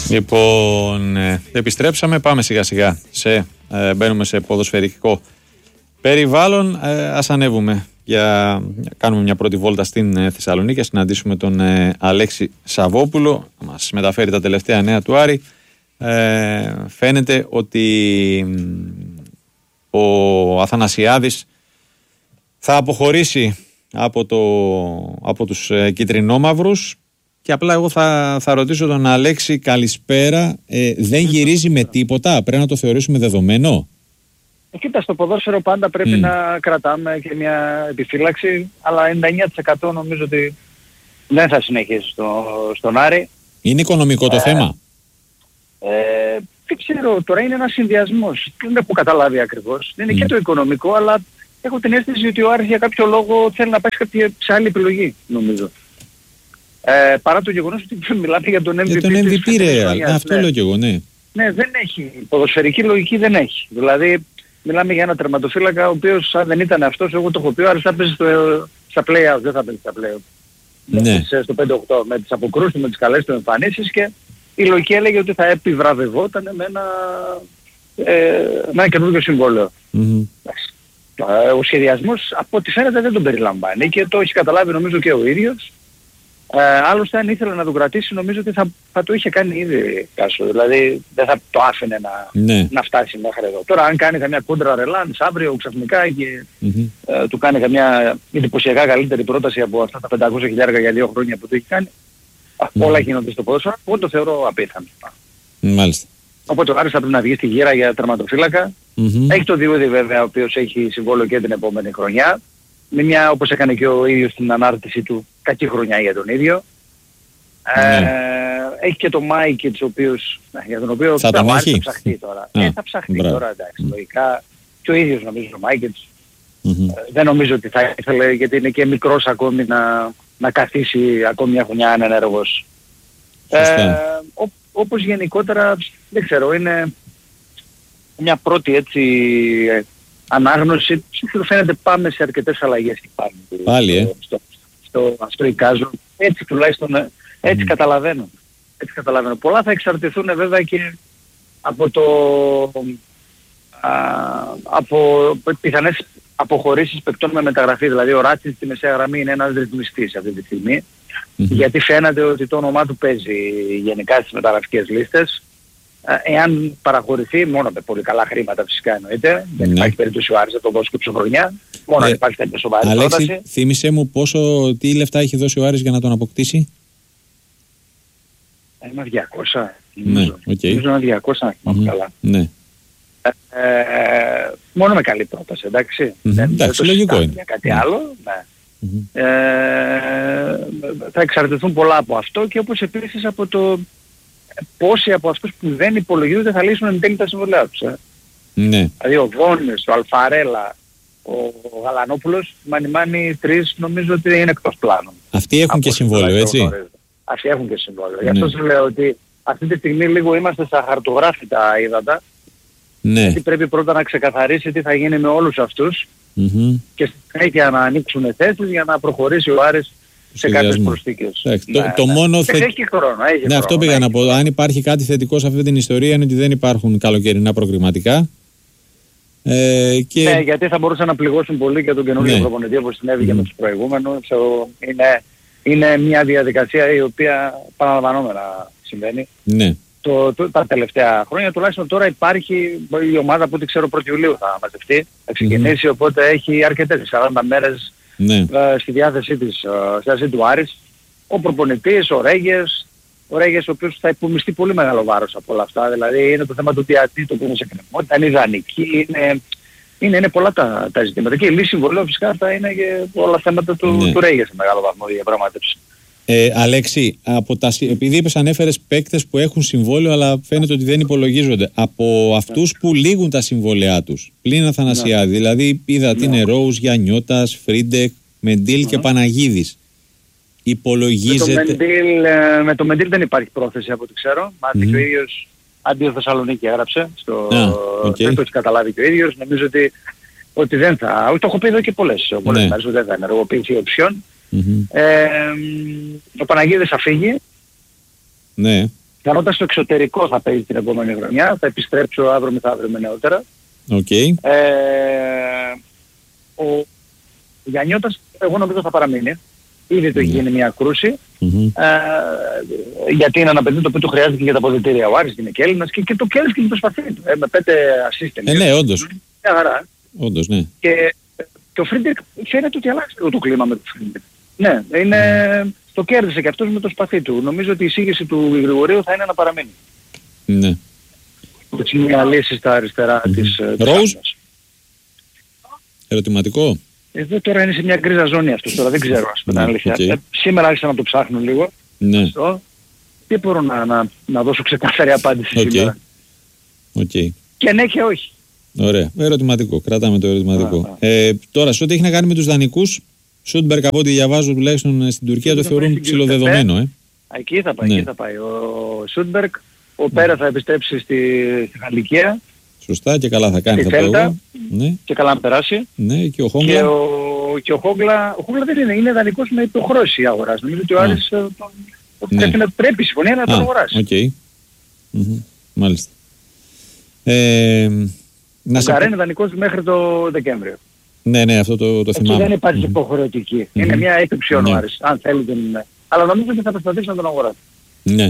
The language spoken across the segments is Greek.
Λοιπόν, επιστρέψαμε, πάμε σιγά σιγά, μπαίνουμε σε ποδοσφαιρικό περιβάλλον. Ας ανέβουμε κάνουμε μια πρώτη βόλτα στην Θεσσαλονίκη, συναντήσουμε τον Αλέξη Σαββόπουλο, μας μεταφέρει τα τελευταία νέα του Άρη. Φαίνεται ότι ο Αθανασιάδης θα αποχωρήσει από τους κιτρινόμαυρους. Και απλά εγώ θα ρωτήσω τον Αλέξη, καλησπέρα. Δεν γυρίζει με τίποτα, πρέπει να το θεωρήσουμε δεδομένο. Κοίτα, στο ποδόσφαιρο πάντα πρέπει να κρατάμε και μια επιφύλαξη, αλλά 99% νομίζω ότι δεν θα συνεχίσει στον Άρη. Είναι οικονομικό το θέμα? Δεν ξέρω, τώρα είναι ένας συνδυασμός. Δεν έχω καταλάβει ακριβώς. Είναι και το οικονομικό, αλλά έχω την αίσθηση ότι ο Άρης για κάποιο λόγο θέλει να πάει σε άλλη επιλογή, νομίζω. Παρά το γεγονός ότι μιλάμε για τον MVP. Για τον MVP ρε, αυτό λέω κι εγώ, ναι. Ναι, δεν έχει. Ποδοσφαιρική λογική δεν έχει. Δηλαδή, μιλάμε για ένα τερματοφύλακα ο οποίος αν δεν ήταν αυτός, εγώ το έχω πει, ο Άρης θα παίζει στα play-out, δεν θα παίζει στα play-out. Ναι. Στο 5-8, με τις αποκρούσεις, με τις καλές του εμφανίσεις, και η λογική έλεγε ότι θα επιβραβευόταν με ένα καινούργιο συμβόλαιο. Ο σχεδιασμός από ό,τι φαίνεται δεν τον περιλαμβάνει και το έχει καταλάβει νομίζω και ο ίδιος. Άλλωστε αν ήθελε να τον κρατήσει νομίζω ότι θα το είχε κάνει ήδη Κάσο, δηλαδή δεν θα το άφηνε να φτάσει μέχρι εδώ. Τώρα αν κάνει καμιά κόντρα ρελάνς αύριο ξαφνικά και του κάνει καμιά εντυπωσιακά καλύτερη πρόταση από αυτά τα 500.000 για 2 χρόνια που του έχει κάνει, όλα γίνονται στο ποδόσφαιρο, εγώ το θεωρώ απίθανο. Μάλιστα. Οπότε ο Άρης θα πρέπει να βγει στη γύρα για τερματοφύλακα. Έχει το Διούδη βέβαια, ο οποίος έχει συμβόλαιο και την επόμενη χρονιά. Με μια, όπως έκανε και ο ίδιος στην ανάρτηση του, κακή χρονιά για τον ίδιο. Έχει και τον Μάικετς, για τον οποίο θα ψαχτεί τώρα. Θα ψαχτεί τώρα, εντάξει, λογικά. Και ο ίδιος νομίζω ο Μάικετς. Δεν νομίζω ότι θα ήθελε, γιατί είναι και μικρός ακόμη να καθίσει ακόμη μια χρονιά ανενέργος. Όπως γενικότερα, δεν ξέρω, είναι μια πρώτη έτσι ανάγνωση. Φαίνεται πάμε σε αρκετές αλλαγές πάλι, στο εικάζω. Έτσι τουλάχιστον, έτσι καταλαβαίνω. Πολλά θα εξαρτηθούν βέβαια και από πιθανές αποχωρήσεις παικτών με μεταγραφή. Δηλαδή ο Ράτσιτς στη μεσαία γραμμή είναι ένας ρυθμιστής αυτή τη στιγμή. Γιατί φαίνεται ότι το όνομά του παίζει γενικά στις μεταγραφικές λίστες. Εάν παραχωρηθεί, μόνο με πολύ καλά χρήματα φυσικά εννοείται, δεν υπάρχει περίπτωση ο Άρης να το δώσει και ψωχρονιά, μόνο αν υπάρχει τέτοια σοβαρή πρόταση. Αλέξη, θύμισέ μου τι λεφτά έχει δώσει ο Άρης για να τον αποκτήσει? Ένα 200, νομίζω ένα 200 να θυμάμαι καλά. Ναι. Μόνο με καλή πρόταση, εντάξει. Εντάξει, λογικό είναι. Για κάτι άλλο, ναι. Θα εξαρτηθούν πολλά από αυτό και όπως επίσης από το πόσοι από αυτούς που δεν υπολογίζονται θα λύσουν εν τέλει τα συμβολέα τους. Ναι. Δηλαδή ο Βόνες, ο Αλφαρέλα, ο Γαλανόπουλος, μανιμάνι 3 νομίζω ότι είναι εκτός πλάνων. Αυτοί έχουν και συμβόλαιο, έτσι. Αυτοί έχουν και συμβόλαιο. Γι' αυτό σου λέω ότι αυτή τη στιγμή λίγο είμαστε στα χαρτογράφητα ύδατα. Ναι. Γιατί πρέπει πρώτα να ξεκαθαρίσει τι θα γίνει με όλους αυτούς και στη συνέχεια να ανοίξουν θέσεις για να προχωρήσει ο Άρης σε κάποιες προσθήκες. Το μόνο έχει χρόνο. Ναι, αυτό πήγα να πω. Αν υπάρχει κάτι θετικό σε αυτή την ιστορία είναι ότι δεν υπάρχουν καλοκαιρινά προκριματικά. Ναι, γιατί θα μπορούσαν να πληγώσουν πολύ και τον καινούργιο προπονητή όπως συνέβη και με τους προηγούμενους. Είναι μια διαδικασία η οποία παραλαμβανόμενα συμβαίνει. Ναι. Τα τελευταία χρόνια, τουλάχιστον τώρα υπάρχει η ομάδα που ό,τι ξέρω 1η Ιουλίου θα μαζευτεί, θα ξεκινήσει, οπότε έχει αρκετές 40 μέρες στη διάθεσή του Άρης. Ο προπονητής, ο Ρέγες, ο οποίος θα υπομειστεί πολύ μεγάλο βάρος από όλα αυτά, δηλαδή είναι το θέμα του διατήτου που είναι σε κρεμότητα, είναι ιδανική, είναι πολλά τα ζητήματα και η λύση συμβολέου φυσικά αυτά είναι και όλα θέματα του Ρέγες σε μεγάλο βαθμό διαπραγμάτευση. Αλέξη, επειδή ανέφερες παίκτες που έχουν συμβόλαιο αλλά φαίνεται ότι δεν υπολογίζονται, από αυτούς που λήγουν τα συμβόλαιά τους πλην Αθανασιάδη, δηλαδή είδα την Ρόους, Γιαννιώτας, Φρίντεκ, Μεντίλ και Παναγίδης, υπολογίζεται? Με το Μεντίλ δεν υπάρχει πρόθεση από ό,τι ξέρω. Μάθει και ο ίδιος αντίο Θεσσαλονίκη έγραψε δεν το έχει καταλάβει και ο ίδιος. Νομίζω ότι δεν θα, το έχω πει εδώ και πολλές μέρες ότι δεν θα ενεργοποιήσει η οψιόν. Ο Παναγίδης θα φύγει. Ναι. Πιθανότατα στο εξωτερικό θα παίζει την επόμενη χρονιά. Θα επιστρέψω αύριο μεθαύριο με νεότερα. Okay. Ο Γιαννιώτας εγώ νομίζω θα παραμείνει. Ήδη το έχει γίνει μια κρούση. Γιατί είναι ένα παιδί το οποίο του χρειάζεται και για τα αποδυτήρια. Ο Άρης είναι και Έλληνας και το κέρδισε και με το σπαθί του. Με 5 assist. Ναι, όντως. Μια χαρά. Όντως, ναι. Και ο Φρίντερ φαίνεται ότι αλλάξει το κλίμα με τον Φρίντερ. Ναι, το κέρδισε και αυτός με το σπαθί του. Νομίζω ότι η εισήγηση του Γρηγορίου θα είναι να παραμείνει. Ναι. Έτσι μια λύση στα αριστερά της Ρόουζ. Ερωτηματικό. Εδώ τώρα είναι σε μια γκρίζα ζώνη αυτός τώρα, δεν ξέρω ας πούμε αλήθεια. Σήμερα άρχισα να το ψάχνω λίγο. Ναι. Δεν μπορώ να δώσω ξεκάθαρη απάντηση σήμερα. Και ναι και όχι. Ωραία. Ερωτηματικό. Κρατάμε το ερωτηματικό. Τώρα, σε ό,τι έχει να κάνει με τους δανεικούς, Σούντμπεργκ από ό,τι διαβάζω τουλάχιστον στην Τουρκία το θεωρούν ψηλοδεδομένο. Εκεί θα πάει, εκεί θα πάει. Ο Σούντμπεργκ, ο Πέρα θα επιστρέψει στη Γαλλικία. Σωστά και καλά θα κάνει. Στη Θέλτα. Ναι. Και καλά να περάσει. Ναι, και ο Χόγκλα. Και ο Χόγκλα δεν είναι δανεικός με υποχρέωση αγοράς. Νομίζω ότι ο Άρης πρέπει η συμφωνία να τον αγοράσει. Μάλιστα. Ο Καρέ είναι δανεικός μέχρι το Δεκέμβριο. Ναι, αυτό το θυμάμαι. Δεν υπάρχει υποχρεωτική. Είναι μια έκπληξη ο Άρης. Αν θέλει δεν είναι. Αλλά νομίζω ότι θα προσπαθήσει να τον αγοράσει. Ναι.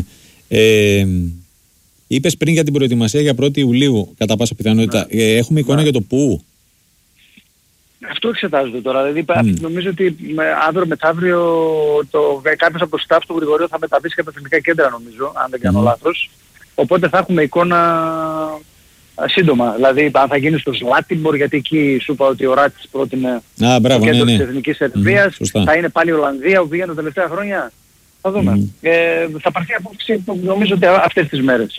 Είπες πριν για την προετοιμασία για 1η Ιουλίου, κατά πάσα πιθανότητα. Έχουμε εικόνα για το πού? Αυτό εξετάζεται τώρα. Δηλαδή νομίζω ότι αύριο μεθαύριο κάποιος από το staff του Γρηγορίου θα μεταβεί σε κάποια εθνικά κέντρα νομίζω, αν δεν κάνω λάθος. Οπότε θα έχουμε εικόνα σύντομα. Δηλαδή αν θα γίνει στο Σλάτιμπορ, γιατί εκεί σου είπα ότι ο Ράτης πρότεινε το κέντρο της Εθνικής Σερβίας. Θα είναι πάλι η Ολλανδία που πήγαινε τα τελευταία χρόνια. Θα δούμε. Θα πάρθει απόψη νομίζω ότι αυτές τις μέρες.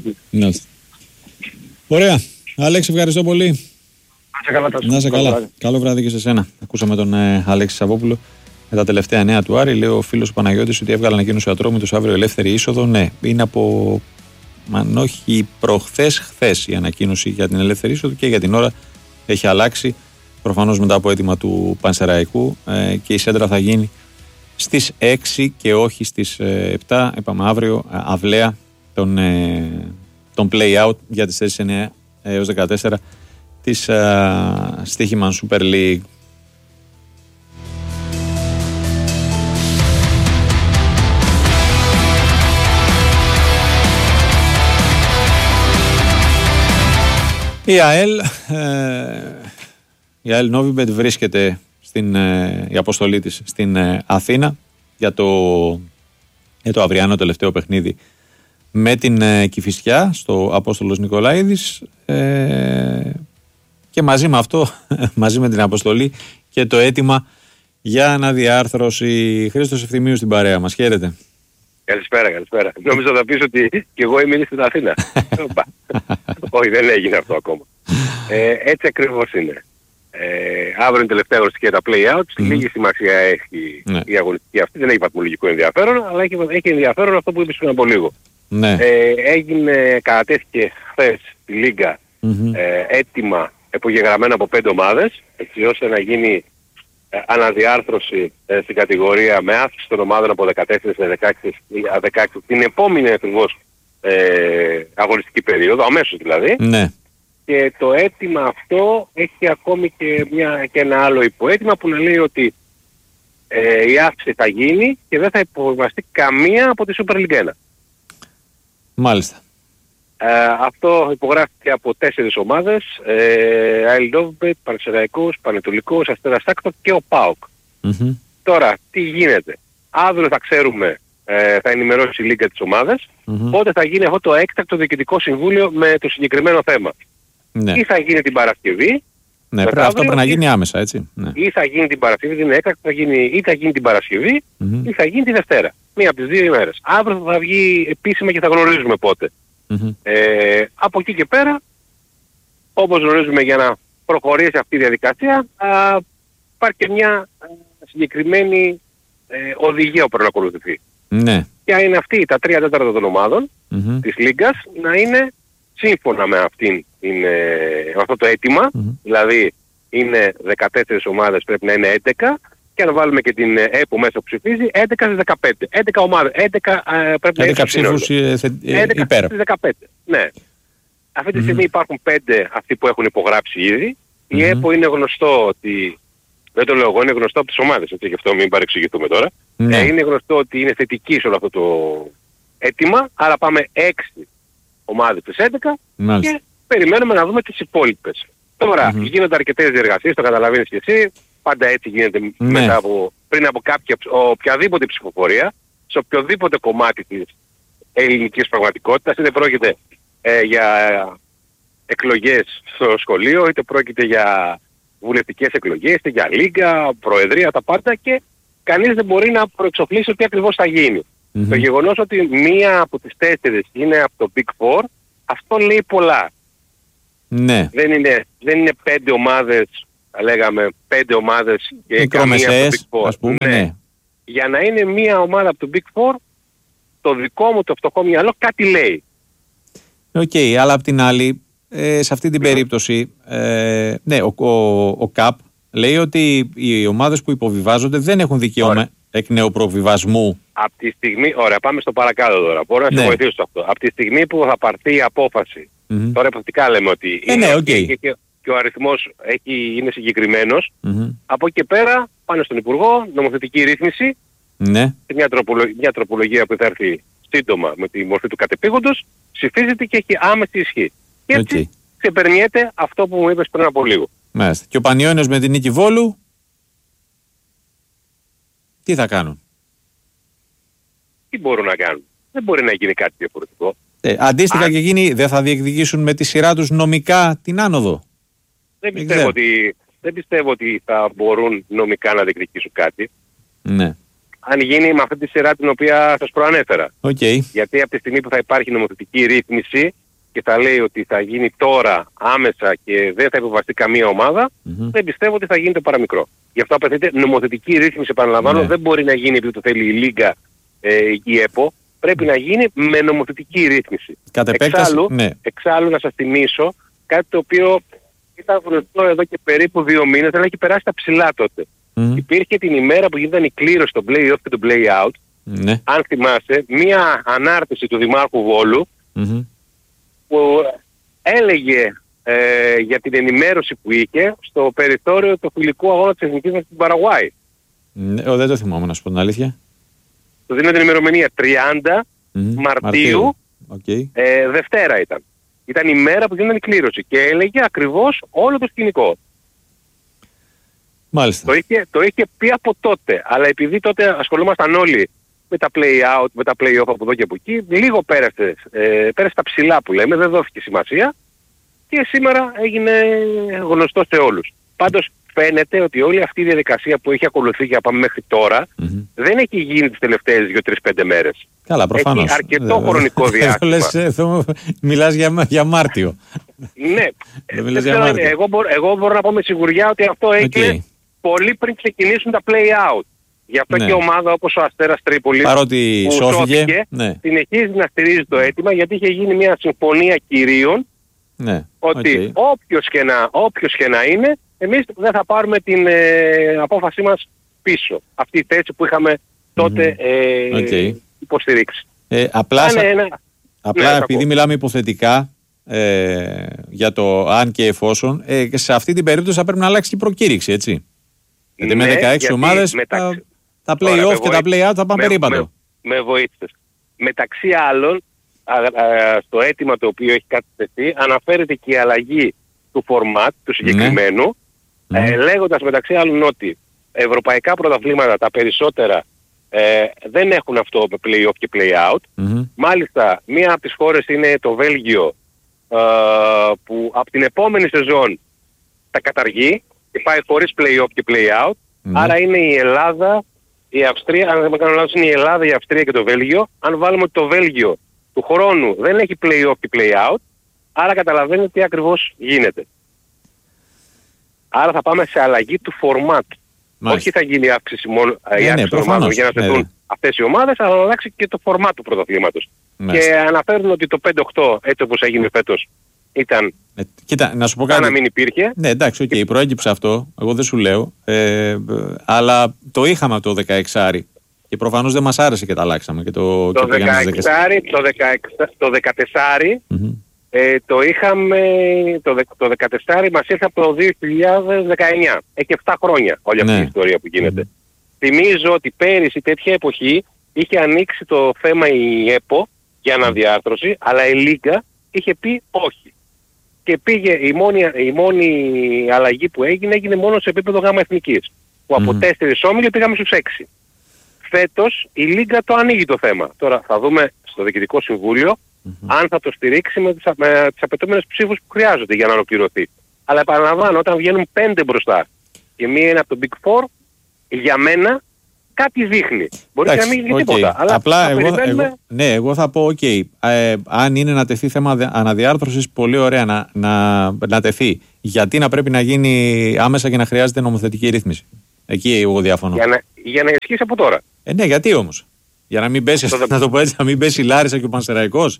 Ωραία. Αλέξη, ευχαριστώ πολύ. Να είσαι καλά. Καλό βράδυ και σε σένα. Ακούσαμε τον Αλέξη Σαββόπουλο με τα τελευταία νέα του Άρη. Λέει ο φίλος Παναγιώτης ότι έβγαλε ανακοίνωση ο Ατρόμητος αύριο ελεύθερη είσοδο. Ναι, είναι από, αν όχι προχθές, χθες η ανακοίνωση για την ελεύθερη είσοδο και για την ώρα έχει αλλάξει. Προφανώς μετά από αίτημα του Πανσεραϊκού και η σέντρα θα γίνει στις 6 και όχι στις 7. Είπαμε αύριο αυλαία τον play-out για τις θέσεις 9 έως 14 της Στοίχημαν Super League. Η ΑΕΛ Νόβιμπετ βρίσκεται η αποστολή της στην Αθήνα για το αυριανό τελευταίο παιχνίδι με την Κηφισιά στο Απόστολος Νικολαίδης και μαζί με αυτό, μαζί με την αποστολή και το αίτημα για αναδιάρθρωση. Χρήστος Ευθυμίου στην παρέα μας. Χαίρετε. Καλησπέρα. Νόμιζα θα πεις ότι και εγώ είμαι στην Αθήνα. Όχι, δεν έγινε αυτό ακόμα. Έτσι ακριβώς είναι. Αύριο είναι τελευταία αγωνιστική για τα play-outs. Λίγη σημασία έχει η αγωνιστική αυτή. Δεν έχει βαθμολογικό ενδιαφέρον, αλλά έχει ενδιαφέρον αυτό που είπες πριν από λίγο. Κατατέθηκε χθες στη Λίγκα έτοιμα υπογεγραμμένα από 5 ομάδες, έτσι ώστε να γίνει αναδιάρθρωση στην κατηγορία με αύξηση των ομάδων από 14 σε 16 την επόμενη ακριβώς αγωνιστική περίοδο, αμέσως δηλαδή. Ναι. Και το αίτημα αυτό έχει ακόμη και ένα άλλο υποαίτημα που να λέει ότι η αύξηση θα γίνει και δεν θα υποβιβαστεί καμία από τη Super League 1. Μάλιστα. Αυτό υπογράφηκε από 4 ομάδες, ΑΕΛ Νόβιμπετ, Πανσεραϊκός, Πανετολικός, Αστέρας Σάκτο και ο ΠΑΟΚ. Τώρα, τι γίνεται? Αύριο θα ξέρουμε, θα ενημερώσει η Λίγκα τις ομάδες, πότε θα γίνει αυτό το έκτακτο διοικητικό συμβούλιο με το συγκεκριμένο θέμα. Ναι. Ή θα γίνει την Παρασκευή. Ναι, αυτό πρέπει να γίνει άμεσα, έτσι. Ναι. Ή θα γίνει την Παρασκευή, δεν είναι έκτακτο, ή θα γίνει την Παρασκευή, ή θα γίνει τη Δευτέρα. Μία από τις 2 ημέρες. Αύριο θα βγει επίσημα και θα γνωρίζουμε πότε. Από εκεί και πέρα, όπως γνωρίζουμε, για να προχωρήσει αυτή η διαδικασία, υπάρχει και μια συγκεκριμένη οδηγία που πρέπει να ακολουθηθεί. Ναι. Και είναι αυτή τα 3 τέταρτα των ομάδων της Λίγκας να είναι σύμφωνα με αυτό το αίτημα, δηλαδή είναι 14 ομάδες, πρέπει να είναι 11 και αν βάλουμε και την ΕΠΟ μέσα που ψηφίζει, 11 στις 15. 11 ομάδες. 11 πρέπει να είναι 11 ψήφους υπέρ. 15. Ναι. Αυτή τη στιγμή υπάρχουν 5 αυτοί που έχουν υπογράψει ήδη. Η ΕΠΟ είναι γνωστό ότι, δεν το λέω εγώ, είναι γνωστό από τις ομάδες, έτσι, γι' αυτό μην παρεξηγηθούμε τώρα. Είναι γνωστό ότι είναι θετική σε όλο αυτό το αίτημα, άρα πάμε 6 ομάδες στις 11 και περιμένουμε να δούμε τις υπόλοιπες. Τώρα γίνονται αρκετές διεργασίες, το καταλαβαίνεις και εσύ, πάντα έτσι γίνεται πριν από οποιαδήποτε ψηφοφορία, σε οποιοδήποτε κομμάτι της ελληνικής πραγματικότητας, είτε πρόκειται για εκλογές στο σχολείο, είτε πρόκειται για βουλευτικές εκλογές, είτε για λίγκα, προεδρία, τα πάντα, και κανείς δεν μπορεί να προεξοφλήσει τι ακριβώς θα γίνει. Το γεγονός ότι μία από τις 4 είναι από το Big Four, αυτό λέει πολλά. Ναι. Δεν είναι 5 ομάδες, θα λέγαμε 5 ομάδες και καμία από το Big Four. Ας πούμε, ναι. Για να είναι μία ομάδα από το Big Four, το δικό μου το φτωχό μυαλό κάτι λέει. Οκ, αλλά απ' την άλλη, σε αυτή την περίπτωση, ναι, ο ΚΑΠ λέει ότι οι ομάδες που υποβιβάζονται δεν έχουν δικαίωμα εκ νέου προβιβασμού. Από τη στιγμή, ωραία, πάμε στο παρακάτω τώρα. Μπορώ να σε βοηθήσω σε αυτό. Από τη στιγμή που θα πάρθει η απόφαση, τώρα υποθετικά λέμε ότι και ο αριθμός είναι συγκεκριμένος, από εκεί και πέρα πάνε στον Υπουργό, νομοθετική ρύθμιση, και μια τροπολογία που θα έρθει σύντομα με τη μορφή του κατεπήγοντος, ψηφίζεται και έχει άμεση ισχύ. Και έτσι ξεπερνιέται αυτό που μου είπες πριν από λίγο. Μάλιστα. Και ο Πανιώνιος με την νίκη Βόλου, τι θα κάνουν? Τι μπορούν να κάνουν? Δεν μπορεί να γίνει κάτι διαφορετικό. Αντίστοιχα και εκείνοι δεν θα διεκδικήσουν με τη σειρά τους νομικά την άνοδο? Δεν πιστεύω ότι θα μπορούν νομικά να διεκδικήσουν κάτι. Ναι. Αν γίνει με αυτή τη σειρά την οποία σας προανέφερα. Γιατί από τη στιγμή που θα υπάρχει νομοθετική ρύθμιση και θα λέει ότι θα γίνει τώρα άμεσα και δεν θα υποβαστεί καμία ομάδα, δεν πιστεύω ότι θα γίνει το παραμικρό. Γι' αυτό απαιτείται νομοθετική ρύθμιση, επαναλαμβάνω, δεν μπορεί να γίνει επειδή το θέλει η Λίγκα, η ΕΠΟ, πρέπει να γίνει με νομοθετική ρύθμιση. Εξάλλου να σας θυμίσω κάτι το οποίο ήταν γνωστό εδώ και περίπου 2 μήνες, αλλά έχει περάσει τα ψηλά τότε. Υπήρχε την ημέρα που γινόταν η κλήρωση στο play-off και το play-out, αν θυμάσαι, μία ανάρτηση του Δημάρχου Βόλου, που έλεγε για την ενημέρωση που είχε στο περιθώριο του φιλικού αγώνα της Εθνικής μας στην Παραγουάη. Δεν το θυμάμαι, να σου πω την αλήθεια. Το δίνω την ημερομηνία 30 Μαρτίου, Δευτέρα ήταν. Ήταν η μέρα που γινόταν η κλήρωση και έλεγε ακριβώς όλο το σκηνικό. Μάλιστα. Το είχε πει από τότε, αλλά επειδή τότε ασχολούμασταν όλοι με τα play-out, με τα play-off από εδώ και από εκεί, λίγο πέρασε τα ψηλά που λέμε, δεν δόθηκε σημασία και σήμερα έγινε γνωστό σε όλους. Πάντως φαίνεται ότι όλη αυτή η διαδικασία που έχει ακολουθεί για πάμε μέχρι τώρα δεν έχει γίνει τις τελευταίες 2-3-5 μέρες. Καλά, προφανώς. Έχει αρκετό χρονικό διάστημα. Μιλάς για Μάρτιο. Ναι. Εγώ μπορώ να πω με σιγουριά ότι αυτό έγινε πολύ πριν ξεκινήσουν τα play-out. Γι' αυτό και ομάδα όπως ο Αστέρας Τρίπολης, παρότι που σώθηκε, συνεχίζει να στηρίζει το αίτημα, γιατί είχε γίνει μια συμφωνία κυρίων ότι όποιος και να είναι, εμείς δεν θα πάρουμε την απόφασή μας πίσω. Αυτή η θέση που είχαμε τότε υποστηρίξει. Απλά επειδή μιλάμε υποθετικά για το αν και εφόσον, και σε αυτή την περίπτωση θα πρέπει να αλλάξει και η προκήρυξη, έτσι. Γιατί με 16 ομάδες τα play-off και τα play-out θα πάνε περίπατο. Με βοήθησες. Μεταξύ άλλων, στο αίτημα το οποίο έχει κατατεθεί, αναφέρεται και η αλλαγή του format, του συγκεκριμένου, λέγοντας μεταξύ άλλων ότι ευρωπαϊκά πρωταθλήματα τα περισσότερα δεν έχουν αυτό με play-off και play-out. Μάλιστα, μία από τις χώρες είναι το Βέλγιο, που από την επόμενη σεζόν τα καταργεί και πάει χωρίς play-off και play-out. Άρα είναι η Ελλάδα, η Αυστρία, αν δεν με κάνω λάθος, είναι η Ελλάδα, η Αυστρία και το Βέλγιο. Αν βάλουμε ότι το Βέλγιο του χρόνου δεν έχει play-off και play-out, άρα καταλαβαίνετε τι ακριβώς γίνεται. Άρα θα πάμε σε αλλαγή του format. Όχι θα γίνει αύξηση μόνο των ομάδων για να θετούν αυτές οι ομάδες, αλλά να αλλάξει και το format του πρωταθλήματος. Και αναφέρουν ότι το 5-8, έτσι όπως έγινε φέτος, ήταν. Κοίτα, να σου πω κάτι. Να μην υπήρχε. Ναι, εντάξει, okay, προέκυψε αυτό. Εγώ δεν σου λέω. Αλλά το είχαμε το 16άρι. Και προφανώς δεν μας άρεσε και τα αλλάξαμε. Και το 16άρι, το 14άρι. Το είχαμε, το 14 μας ήρθε από το 2019. Έχει 7 χρόνια όλη αυτή η ιστορία που γίνεται. Θυμίζω ότι πέρυσι τέτοια εποχή είχε ανοίξει το θέμα η ΕΠΟ για αναδιάρθρωση, αλλά η Λίγκα είχε πει όχι. Και πήγε η μόνη αλλαγή που έγινε μόνο σε επίπεδο γάμα εθνικής. Που από 4 όμιλοι πήγαμε στους 6. Φέτος η Λίγκα το ανοίγει το θέμα. Τώρα θα δούμε στο Διοικητικό Συμβούλιο αν θα το στηρίξει με τις απαιτούμενες ψήφους που χρειάζονται για να ολοκληρωθεί. Αλλά επαναλαμβάνω, όταν βγαίνουν 5 μπροστά και μία είναι από το Big Four, για μένα κάτι δείχνει. Μπορεί να μην γίνει τίποτα. Αλλά απλά εγώ θα πω αν είναι να τεθεί θέμα αναδιάρθρωσης, πολύ ωραία να τεθεί. Γιατί να πρέπει να γίνει άμεσα και να χρειάζεται νομοθετική ρύθμιση? Εκεί εγώ διαφωνώ. Για να ισχύσει από τώρα. Ναι, γιατί όμως? Για να μην πέσει, να το πω έτσι, να μην πέσει η Λάρισα και ο Πανσεραϊκός.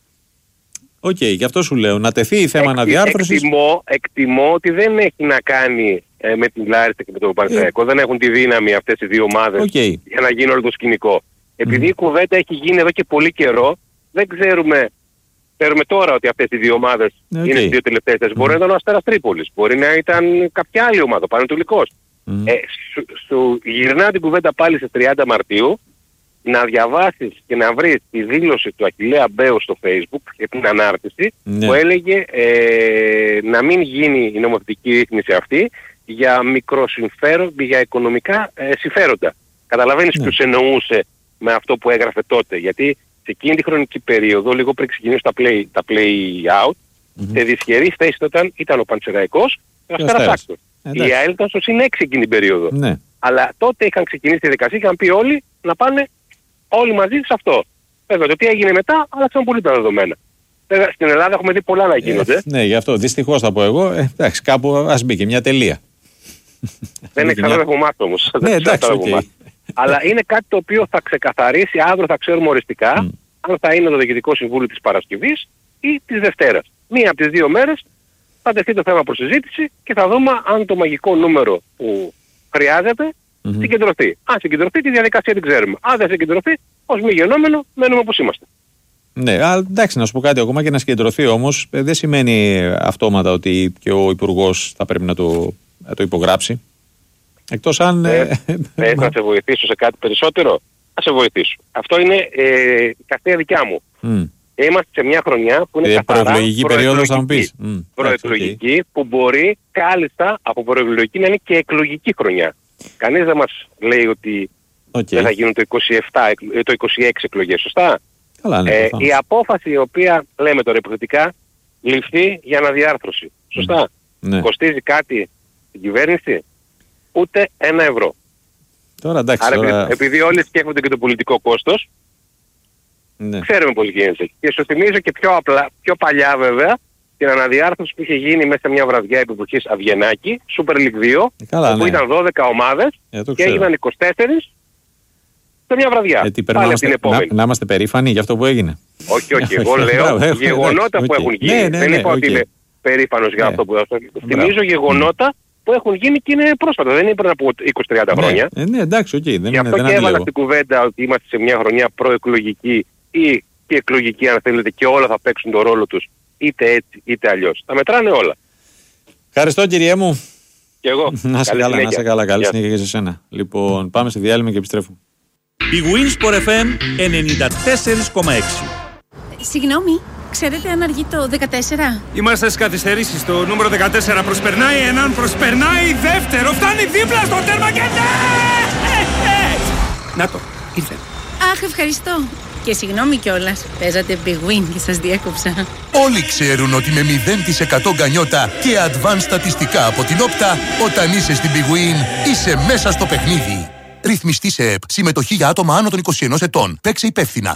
Γι' αυτό σου λέω, να τεθεί θέμα αναδιάρθρωσης. Εκτιμώ ότι δεν έχει να κάνει με την Λάρισα και με τον Πανσεραϊκό. Δεν έχουν τη δύναμη αυτές οι δύο ομάδες για να γίνει όλο το σκηνικό. Επειδή η κουβέντα έχει γίνει εδώ και πολύ καιρό, δεν ξέρουμε τώρα ότι αυτές οι δύο ομάδες είναι στις δύο τελευταίες θέσεις. Μπορεί να ήταν ο Αστέρας Τρίπολης, μπορεί να ήταν κάποια άλλη ομάδα, ο Πανετολικός. Σου γυρνά την κουβέντα πάλι στις 30 Μαρτίου, να διαβάσεις και να βρεις τη δήλωση του Αχιλλέα Μπέου στο Facebook και την ανάρτηση που έλεγε να μην γίνει η νομοθετική ρύθμιση αυτή για μικροσυμφέρον, για οικονομικά συμφέροντα. Καταλαβαίνεις ποιους εννοούσε με αυτό που έγραφε τότε? Γιατί σε εκείνη τη χρονική περίοδο, λίγο πριν ξεκινήσουν τα play-out, σε δυσχερή θέση ήταν ο Πανσεραϊκός και ο Αστέρας Άκτορ. Η ΑΕΛ ήταν στο συν 6 εκείνη την περίοδο. Αλλά τότε είχαν ξεκινήσει τη δικασία και είχαν πει όλοι να πάνε όλοι μαζί σε αυτό. Βέβαια, το τι έγινε μετά, άλλαξαν πολύ τα δεδομένα. Βέβαια, στην Ελλάδα έχουμε δει πολλά να γίνονται. Ναι, γι' αυτό δυστυχώς θα πω εγώ. Εντάξει, κάπου ας μπήκε μια τελεία. Δεν εξαρτάται από εμάς όμως. Ναι, εντάξει, αλλά είναι κάτι το οποίο θα ξεκαθαρίσει, αύριο θα ξέρουμε οριστικά αν θα είναι το Διοικητικό Συμβούλιο της Παρασκευής ή της Δευτέρας. Μία από τις δύο μέρες θα τεθεί το θέμα προς συζήτηση και θα δούμε αν το μαγικό νούμερο που χρειάζεται συγκεντρωθεί. Αν συγκεντρωθεί, τη διαδικασία την ξέρουμε. Αν δεν συγκεντρωθεί, ως μη γενόμενο, μένουμε όπως είμαστε. Ναι, αλλά εντάξει, να σου πω κάτι, ακόμα και να συγκεντρωθεί όμως, δεν σημαίνει αυτόματα ότι και ο Υπουργός θα πρέπει να το υπογράψει. Εκτός αν... Θες να σε βοηθήσω σε κάτι περισσότερο? Θα σε βοηθήσω. Αυτό είναι η καστεία δικιά μου. Είμαστε σε μια χρονιά που είναι καθαρά προεκλογική περίοδος, θα μου πεις. Προεκλογική, που μπορεί κάλλιστα από προεκλογική να είναι και εκλογική χρονιά. Κανείς δεν μας λέει ότι δεν θα γίνουν το 26 εκλογές, σωστά? Καλά, ναι, η απόφαση η οποία, λέμε τώρα υποθετικά, ληφθεί για αναδιάρθρωση, σωστά? Κοστίζει κάτι στην κυβέρνηση? Ούτε €1. Τώρα, εντάξει, άρα επειδή όλοι σκέφτονται και το πολιτικό κόστος, ξέρουμε πώς γίνεται. Και σου θυμίζω και πιο παλιά βέβαια, την αναδιάρθρωση που είχε γίνει μέσα σε μια βραδιά εποχής Αβγενάκη, Super League 2, όπου ήταν 12 ομάδες και έγιναν 24 σε μια βραδιά. Πάλι την επόμενη. Να είμαστε περήφανοι για αυτό που έγινε. Όχι, εγώ λέω γεγονότα που έχουν γίνει. Δεν είπα ότι είμαι περήφανος για αυτό που έγινε. Θυμίζω γεγονότα που έχουν γίνει και είναι πρόσφατα. Δεν είναι πριν από 20-30 χρόνια. Ναι, εντάξει, γι' αυτό και έβαλα στην κουβέντα ότι είμαστε σε μια χρονιά προεκλογική ή και εκλογική, αν θέλετε, και όλα θα παίξουν τον ρόλο τους, είτε έτσι είτε αλλιώς. Τα μετράνε όλα. Ευχαριστώ, κυριέ μου. Και εγώ. Να σε καλά, να σε καλά. Καλή συνέχεια και σε σένα. Λοιπόν, πάμε σε διάλειμμα και επιστρέφουμε. Η Winsport FM 94,6. Συγγνώμη, ξέρετε αν αργεί το 14? Είμαστε στις καθυστερήσεις. Το νούμερο 14 προσπερνάει έναν, προσπερνάει δεύτερο. Φτάνει δίπλα στο τέρμα και να το, ήρθε. Αχ, ευχαριστώ. Και συγγνώμη κιόλας, παίζατε Big Win και σας διέκοψα. Όλοι ξέρουν ότι με 0% γκανιότα και advanced στατιστικά από την Όπτα, όταν είσαι στην Big Win, είσαι μέσα στο παιχνίδι. Ρυθμιστή σε ΕΠ. Συμμετοχή για άτομα άνω των 21 ετών. Παίξε υπεύθυνα.